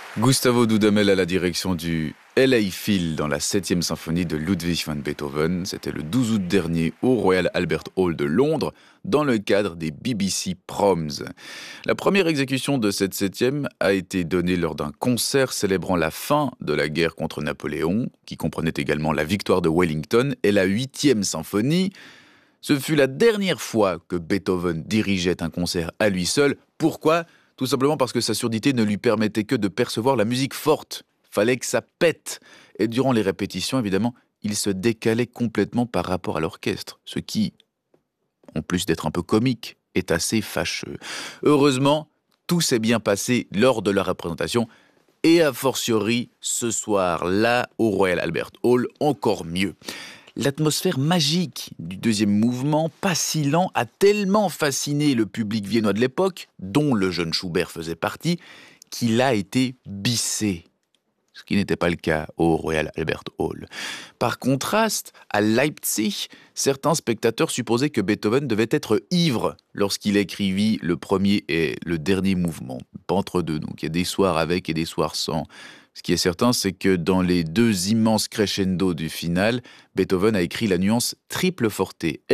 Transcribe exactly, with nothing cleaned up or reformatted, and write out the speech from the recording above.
Gustavo Dudamel à la direction du L A Phil dans la septième symphonie de Ludwig van Beethoven. C'était le douze août dernier au Royal Albert Hall de Londres, dans le cadre des B B C Proms. La première exécution de cette septième a été donnée lors d'un concert célébrant la fin de la guerre contre Napoléon, qui comprenait également la victoire de Wellington, et la huitième symphonie. Ce fut la dernière fois que Beethoven dirigeait un concert à lui seul. Pourquoi ? Tout simplement parce que sa surdité ne lui permettait que de percevoir la musique forte. Fallait que ça pète. Et durant les répétitions, évidemment, il se décalait complètement par rapport à l'orchestre. Ce qui, en plus d'être un peu comique, est assez fâcheux. Heureusement, tout s'est bien passé lors de la représentation. Et a fortiori, ce soir-là, au Royal Albert Hall, encore mieux. L'atmosphère magique du deuxième mouvement, pas si lent, a tellement fasciné le public viennois de l'époque, dont le jeune Schubert faisait partie, qu'il a été bissé. Ce qui n'était pas le cas au Royal Albert Hall. Par contraste, à Leipzig, certains spectateurs supposaient que Beethoven devait être ivre lorsqu'il écrivit le premier et le dernier mouvement, pas entre deux. Donc il y a des soirs avec et des soirs sans. Ce qui est certain, c'est que dans les deux immenses crescendo du final, Beethoven a écrit la nuance triple forte.